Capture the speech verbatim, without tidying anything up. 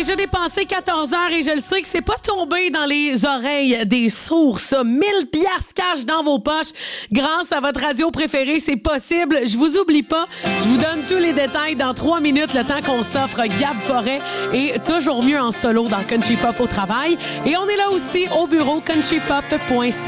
déjà dépassé quatorze heures et je le sais que c'est pas tombé dans les oreilles des sourds, ça. mille piastres cash dans vos poches grâce à votre radio préférée, c'est possible. Je vous oublie pas. Je vous donne tous les détails dans trois minutes, le temps qu'on s'offre Gab Forêt et toujours mieux en solo dans Country Pop au travail. Et on est là aussi au bureau country pop point c a.